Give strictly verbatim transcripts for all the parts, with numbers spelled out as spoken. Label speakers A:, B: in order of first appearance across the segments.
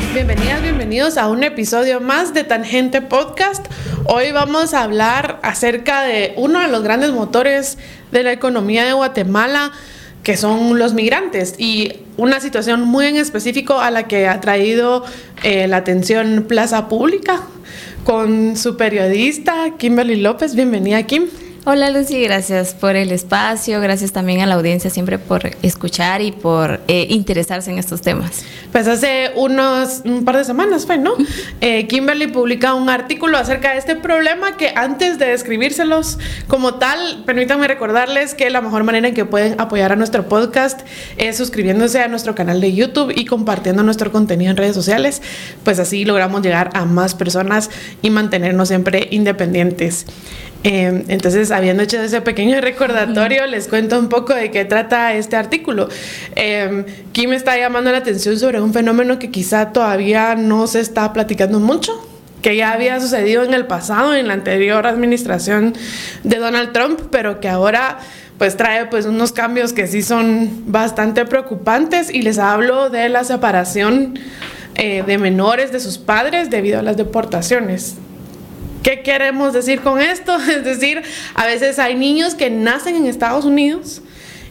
A: Bienvenidas, bienvenidos a un episodio más de Tangente Podcast. Hoy vamos a hablar acerca de uno de los grandes motores de la economía de Guatemala, que son los migrantes, y una situación muy en específico a la que ha traído eh, la atención Plaza Pública con su periodista Kimberly López. Bienvenida, Kim.
B: Hola Lucy, gracias por el espacio, gracias también a la audiencia siempre por escuchar y por eh, interesarse en estos temas.
A: Pues hace unos un par de semanas fue, ¿no? Eh, Kimberly publica un artículo acerca de este problema que antes de describírselos como tal, permítanme recordarles que la mejor manera en que pueden apoyar a nuestro podcast es suscribiéndose a nuestro canal de YouTube y compartiendo nuestro contenido en redes sociales, pues así logramos llegar a más personas y mantenernos siempre independientes. Eh, entonces, habiendo hecho ese pequeño recordatorio, les cuento un poco de qué trata este artículo. Eh, Kim está llamando la atención sobre un fenómeno que quizá todavía no se está platicando mucho, que ya había sucedido en el pasado, en la anterior administración de Donald Trump, pero que ahora pues trae pues unos cambios que sí son bastante preocupantes, y les hablo de la separación eh, de menores de sus padres debido a las deportaciones. ¿Qué queremos decir con esto? Es decir, a veces hay niños que nacen en Estados Unidos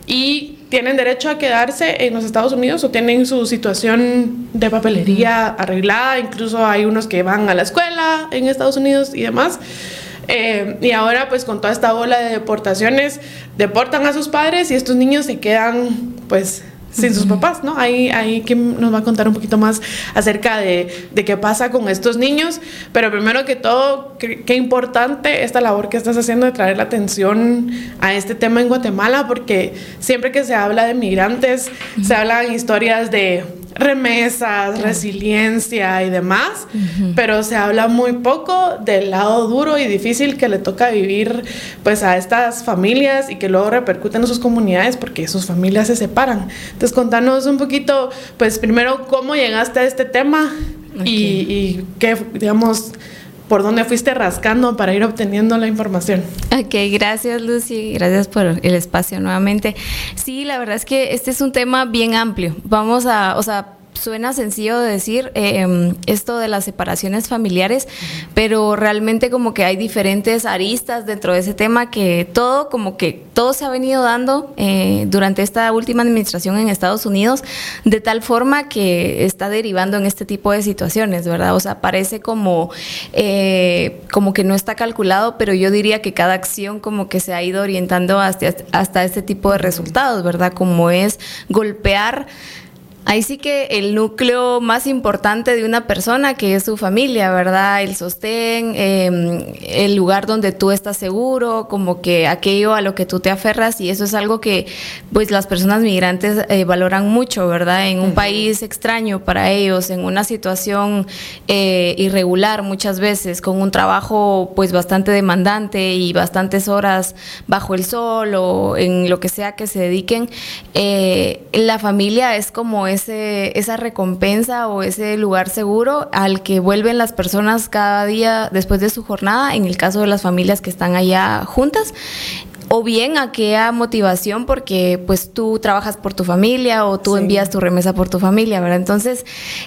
A: y tienen derecho a quedarse en los Estados Unidos o tienen su situación de papelería arreglada. Incluso hay unos que van a la escuela en Estados Unidos y demás. Eh, y ahora pues con toda esta ola de deportaciones deportan a sus padres y estos niños se quedan pues sin sus papás, ¿no? Ahí, ahí Kim nos va a contar un poquito más acerca de, de qué pasa con estos niños. Pero primero que todo, qué, qué importante esta labor que estás haciendo de traer la atención a este tema en Guatemala, porque siempre que se habla de migrantes, uh-huh. se hablan historias de remesas, uh-huh. resiliencia y demás, uh-huh. pero se habla muy poco del lado duro y difícil que le toca vivir pues a estas familias y que luego repercuten en sus comunidades porque sus familias se separan. Entonces, contanos un poquito, pues primero, cómo llegaste a este tema okay. y, y qué, digamos, por dónde fuiste rascando para ir obteniendo la información.
B: Ok, gracias Lucy, gracias por el espacio nuevamente. Sí, la verdad es que este es un tema bien amplio. Vamos a, o sea, suena sencillo de decir eh, esto de las separaciones familiares, uh-huh. pero realmente como que hay diferentes aristas dentro de ese tema, que todo como que todo se ha venido dando eh, durante esta última administración en Estados Unidos, de tal forma que está derivando en este tipo de situaciones, ¿verdad? O sea, parece como, eh, como que no está calculado, pero yo diría que cada acción como que se ha ido orientando hasta, hasta este tipo de resultados, ¿verdad? Como es golpear ahí sí que el núcleo más importante de una persona, que es su familia, ¿verdad? El sostén, eh, el lugar donde tú estás seguro, como que aquello a lo que tú te aferras, y eso es algo que pues las personas migrantes eh, valoran mucho, ¿verdad? En un uh-huh. país extraño para ellos, en una situación eh, irregular muchas veces, con un trabajo pues bastante demandante y bastantes horas bajo el sol o en lo que sea que se dediquen, eh, la familia es como Ese, esa recompensa o ese lugar seguro al que vuelven las personas cada día después de su jornada, en el caso de las familias que están allá juntas, o bien aquella motivación porque pues tú trabajas por tu familia o tú sí. envías tu remesa por tu familia, ¿verdad? Entonces,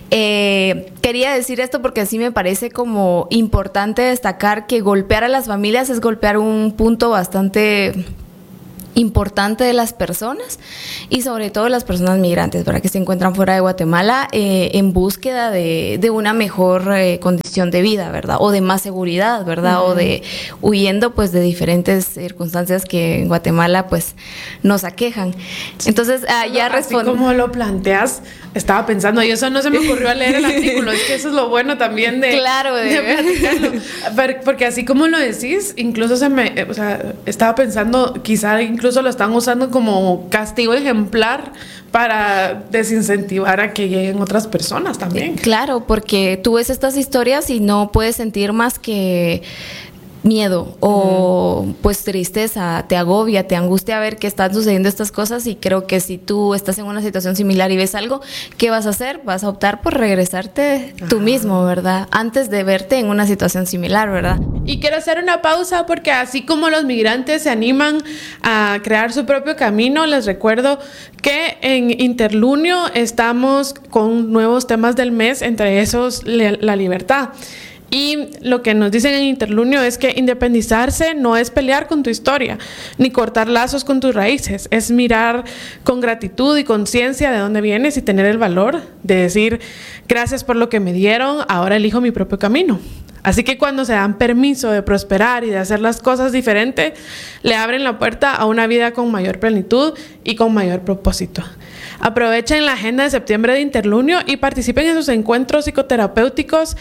B: eh, quería decir esto porque así me parece como importante destacar que golpear a las familias es golpear un punto bastante importante de las personas, y sobre todo las personas migrantes, ¿verdad? Que se encuentran fuera de Guatemala eh, en búsqueda de, de una mejor eh, condición de vida, ¿verdad? O de más seguridad, ¿verdad? Uh-huh. O de huyendo pues de diferentes circunstancias que en Guatemala pues nos aquejan. Sí. Entonces, ah, ya respondo.
A: Así como lo planteas, estaba pensando, y eso no se me ocurrió al leer el artículo, es que eso es lo bueno también de,
B: claro, de,
A: de platicarlo. Porque así como lo decís, incluso se me, o sea, estaba pensando, quizá incluso lo están usando como castigo ejemplar para desincentivar a que lleguen otras personas también.
B: Claro, porque tú ves estas historias y no puedes sentir más que miedo o pues tristeza, te agobia, te angustia ver que están sucediendo estas cosas, y creo que si tú estás en una situación similar y ves algo, ¿qué vas a hacer? Vas a optar por regresarte Ajá. tú mismo, ¿verdad? Antes de verte en una situación similar, ¿verdad?
A: Y quiero hacer una pausa porque así como los migrantes se animan a crear su propio camino, les recuerdo que en Interlunio estamos con nuevos temas del mes, entre esos la libertad. Y lo que nos dicen en Interlunio es que independizarse no es pelear con tu historia, ni cortar lazos con tus raíces. Es mirar con gratitud y conciencia de dónde vienes y tener el valor de decir, gracias por lo que me dieron, ahora elijo mi propio camino. Así que cuando se dan permiso de prosperar y de hacer las cosas diferentes, le abren la puerta a una vida con mayor plenitud y con mayor propósito. Aprovechen la agenda de septiembre de Interlunio y participen en sus encuentros psicoterapéuticos.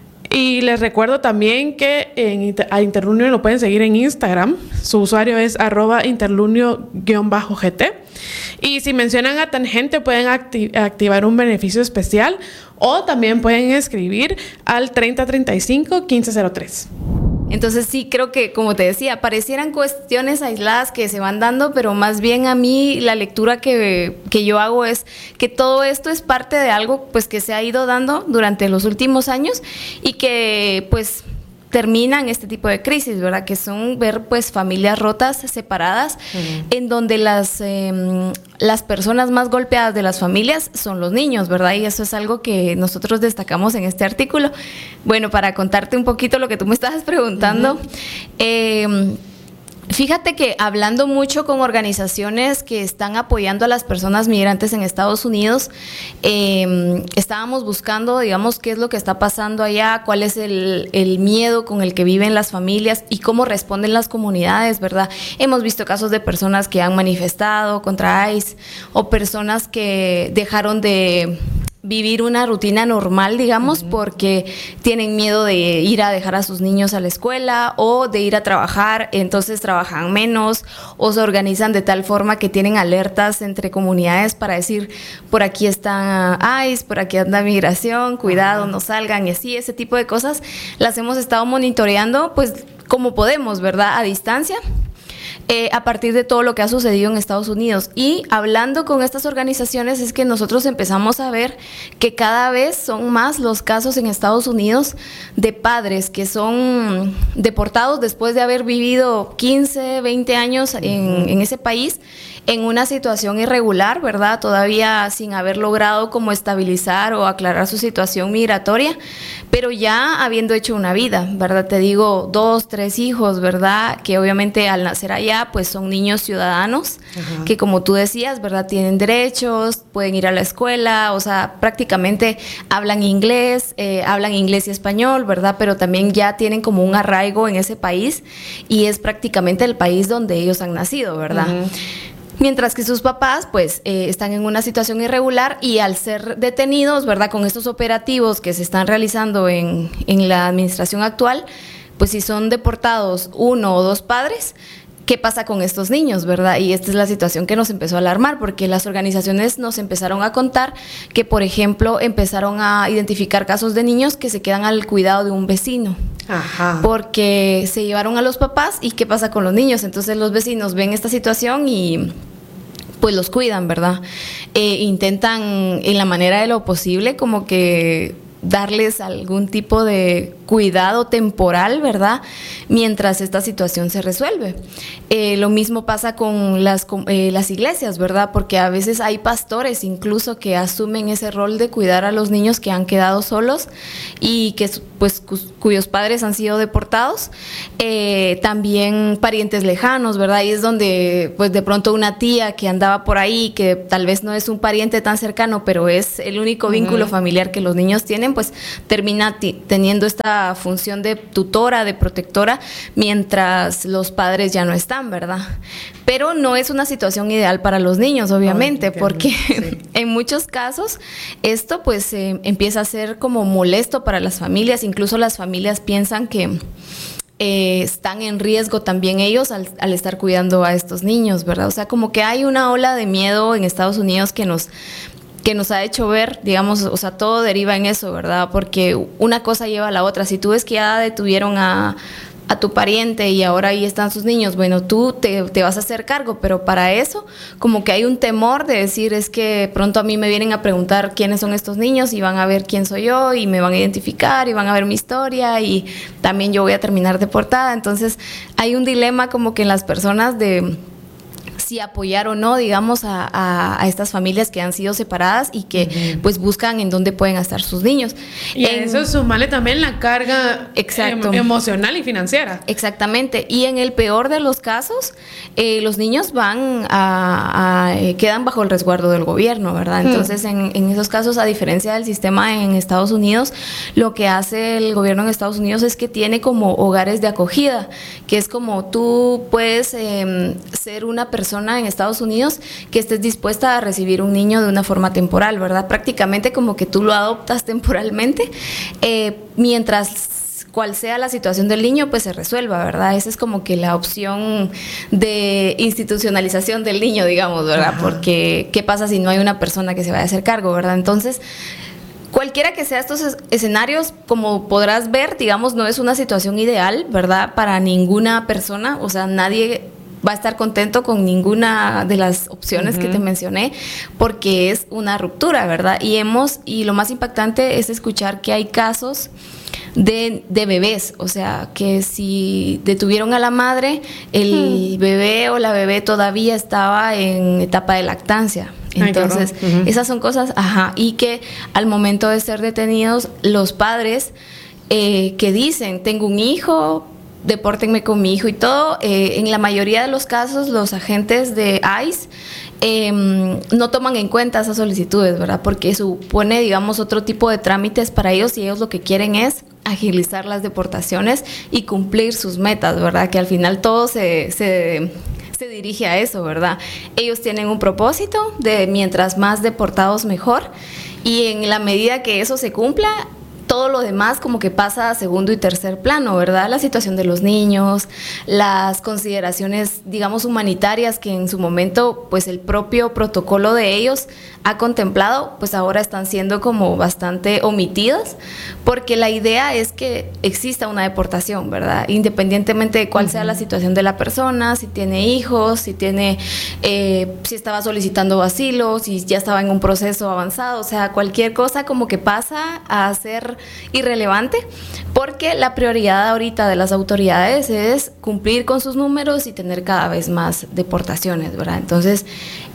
A: Y les recuerdo también que en, a Interlunio lo pueden seguir en Instagram. Su usuario es arroba interlunio-gt. Y si mencionan a Tangente pueden acti- activar un beneficio especial, o también pueden escribir al treinta treinta y cinco quince cero tres.
B: Entonces sí, creo que, como te decía, parecieran cuestiones aisladas que se van dando, pero más bien a mí la lectura que, que yo hago es que todo esto es parte de algo pues que se ha ido dando durante los últimos años y que pues terminan este tipo de crisis, ¿verdad? Que son ver pues familias rotas, separadas, uh-huh. en donde las, eh, las personas más golpeadas de las familias son los niños, ¿verdad? Y eso es algo que nosotros destacamos en este artículo. Bueno, para contarte un poquito lo que tú me estabas preguntando, uh-huh. eh, fíjate que hablando mucho con organizaciones que están apoyando a las personas migrantes en Estados Unidos, eh, estábamos buscando, digamos, qué es lo que está pasando allá, cuál es el, el miedo con el que viven las familias y cómo responden las comunidades, ¿verdad? Hemos visto casos de personas que han manifestado contra ICE o personas que dejaron de vivir una rutina normal, digamos, uh-huh. porque tienen miedo de ir a dejar a sus niños a la escuela o de ir a trabajar, entonces trabajan menos o se organizan de tal forma que tienen alertas entre comunidades para decir, por aquí está ICE, por aquí anda migración, cuidado, uh-huh. no salgan, y así, ese tipo de cosas las hemos estado monitoreando, pues, como podemos, ¿verdad?, a distancia. Eh, a partir de todo lo que ha sucedido en Estados Unidos. Y hablando con estas organizaciones es que nosotros empezamos a ver que cada vez son más los casos en Estados Unidos de padres que son deportados después de haber vivido quince, veinte años en, en ese país, en una situación irregular, ¿verdad? Todavía sin haber logrado como estabilizar o aclarar su situación migratoria, pero ya habiendo hecho una vida, ¿verdad? Te digo, dos, tres hijos, ¿verdad? Que obviamente al nacer allá, pues son niños ciudadanos, uh-huh. que como tú decías, ¿verdad? Tienen derechos, pueden ir a la escuela, o sea, prácticamente hablan inglés, eh, hablan inglés y español, ¿verdad? Pero también ya tienen como un arraigo en ese país y es prácticamente el país donde ellos han nacido, ¿verdad? Uh-huh. Mientras que sus papás, pues, eh, están en una situación irregular y al ser detenidos, ¿verdad?, con estos operativos que se están realizando en, en la administración actual, pues si son deportados uno o dos padres, ¿qué pasa con estos niños, verdad? Y esta es la situación que nos empezó a alarmar, porque las organizaciones nos empezaron a contar que, por ejemplo, empezaron a identificar casos de niños que se quedan al cuidado de un vecino. Ajá. Porque se llevaron a los papás y ¿qué pasa con los niños? Entonces los vecinos ven esta situación y pues los cuidan, ¿verdad? Eh, intentan en la manera de lo posible como que darles algún tipo de cuidado temporal, ¿verdad?, mientras esta situación se resuelve. Eh, lo mismo pasa con las, con, eh, las iglesias, ¿verdad?, porque a veces hay pastores incluso que asumen ese rol de cuidar a los niños que han quedado solos y que pues cu- cuyos padres han sido deportados. Eh, también parientes lejanos, ¿verdad?, y es donde pues de pronto una tía que andaba por ahí, que tal vez no es un pariente tan cercano, pero es el único vínculo uh-huh. familiar que los niños tienen, pues termina t- teniendo esta función de tutora, de protectora, mientras los padres ya no están, ¿verdad? Pero no es una situación ideal para los niños, obviamente, no, porque sí. en muchos casos esto pues eh, empieza a ser como molesto para las familias, incluso las familias piensan que Eh, están en riesgo también ellos al, al estar cuidando a estos niños, ¿verdad? O sea, como que hay una ola de miedo en Estados Unidos que nos que nos ha hecho ver, digamos, o sea, todo deriva en eso, ¿verdad? Porque una cosa lleva a la otra. Si tú ves que ya detuvieron a a tu pariente y ahora ahí están sus niños, bueno, tú te, te vas a hacer cargo, pero para eso como que hay un temor de decir, es que pronto a mí me vienen a preguntar quiénes son estos niños y van a ver quién soy yo y me van a identificar y van a ver mi historia y también yo voy a terminar deportada. Entonces hay un dilema como que en las personas de si apoyar o no, digamos, a, a, a estas familias que han sido separadas y que uh-huh. pues buscan en dónde pueden estar sus niños.
A: Y
B: en,
A: a eso sumarle también la carga em, emocional y financiera.
B: Exactamente. Y en el peor de los casos, eh, los niños van a, a eh, quedan bajo el resguardo del gobierno, ¿verdad? Entonces, uh-huh. en, en esos casos, a diferencia del sistema en Estados Unidos, lo que hace el gobierno en Estados Unidos es que tiene como hogares de acogida, que es como tú puedes eh, ser una persona en Estados Unidos que estés dispuesta a recibir un niño de una forma temporal, ¿verdad? Prácticamente como que tú lo adoptas temporalmente, eh, mientras cual sea la situación del niño, pues se resuelva, ¿verdad? Esa es como que la opción de institucionalización del niño, digamos, ¿verdad? Ajá. Porque ¿qué pasa si no hay una persona que se vaya a hacer cargo, ¿verdad? Entonces, cualquiera que sea estos escenarios, como podrás ver, digamos, no es una situación ideal, ¿verdad? Para ninguna persona, o sea, nadie va a estar contento con ninguna de las opciones uh-huh. que te mencioné, porque es una ruptura, ¿verdad? Y hemos, y lo más impactante es escuchar que hay casos de, de bebés, o sea, que si detuvieron a la madre, el uh-huh. bebé o la bebé todavía estaba en etapa de lactancia. Entonces, Ay, uh-huh. esas son cosas, ajá, y que al momento de ser detenidos, los padres eh, que dicen, tengo un hijo, depórtenme con mi hijo y todo, eh, en la mayoría de los casos los agentes de ICE eh, no toman en cuenta esas solicitudes, ¿verdad? Porque supone, digamos, otro tipo de trámites para ellos y ellos lo que quieren es agilizar las deportaciones y cumplir sus metas, ¿verdad? Que al final todo se, se, se dirige a eso, ¿verdad? Ellos tienen un propósito de mientras más deportados mejor, y en la medida que eso se cumpla, todo lo demás como que pasa a segundo y tercer plano, ¿verdad? La situación de los niños, las consideraciones, digamos, humanitarias que en su momento, pues el propio protocolo de ellos ha contemplado, pues ahora están siendo como bastante omitidas, porque la idea es que exista una deportación, ¿verdad? Independientemente de cuál uh-huh. sea la situación de la persona, si tiene hijos, si tiene, eh, si estaba solicitando asilo, si ya estaba en un proceso avanzado, o sea, cualquier cosa como que pasa a ser irrelevante, porque la prioridad ahorita de las autoridades es cumplir con sus números y tener cada vez más deportaciones, ¿verdad? Entonces,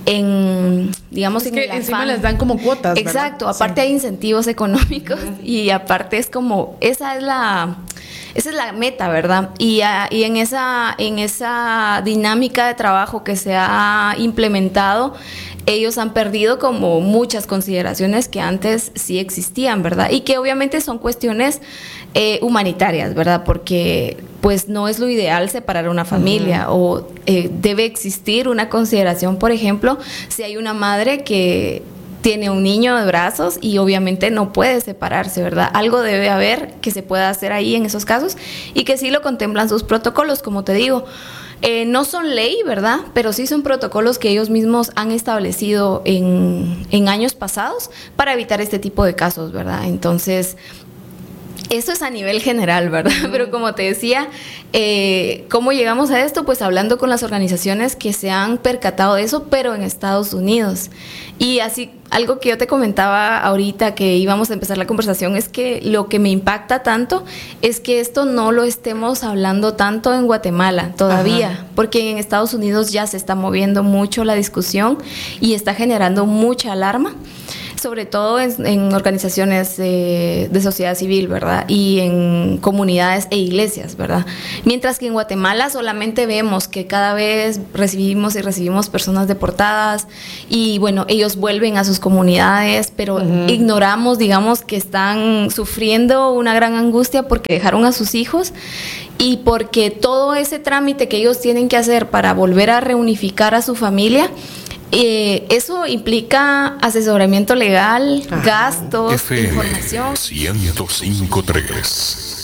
B: en, digamos,
A: es
B: en
A: que
B: el
A: encima
B: afán,
A: les dan como cuotas,
B: exacto,
A: ¿verdad?
B: aparte
A: sí.
B: hay incentivos económicos uh-huh. y aparte es como, esa es la... Esa es la meta, ¿verdad? Y, uh, y en esa, en esa dinámica de trabajo que se ha implementado, ellos han perdido como muchas consideraciones que antes sí existían, ¿verdad? Y que obviamente son cuestiones eh, humanitarias, ¿verdad? Porque pues no es lo ideal separar una familia, uh-huh. o eh, debe existir una consideración, por ejemplo, si hay una madre que tiene un niño de brazos y obviamente no puede separarse, ¿verdad? Algo debe haber que se pueda hacer ahí en esos casos y que sí lo contemplan sus protocolos, como te digo. Eh, no son ley, ¿verdad? Pero sí son protocolos que ellos mismos han establecido en, en años pasados para evitar este tipo de casos, ¿verdad? Entonces, eso es a nivel general, ¿verdad? Uh-huh. Pero como te decía, eh, ¿cómo llegamos a esto? Pues hablando con las organizaciones que se han percatado de eso, pero en Estados Unidos. Y así, algo que yo te comentaba ahorita que íbamos a empezar la conversación es que lo que me impacta tanto es que esto no lo estemos hablando tanto en Guatemala todavía, Ajá. porque en Estados Unidos ya se está moviendo mucho la discusión y está generando mucha alarma, sobre todo en, en organizaciones eh, de sociedad civil, ¿verdad? Y en comunidades e iglesias, ¿verdad? Mientras que en Guatemala solamente vemos que cada vez recibimos y recibimos personas deportadas y, bueno, ellos vuelven a sus comunidades, pero uh-huh. ignoramos, digamos, que están sufriendo una gran angustia porque dejaron a sus hijos y porque todo ese trámite que ellos tienen que hacer para volver a reunificar a su familia, Eh, eso implica asesoramiento legal, Ajá. gastos,
C: F M
B: información.
C: ciento cinco punto tres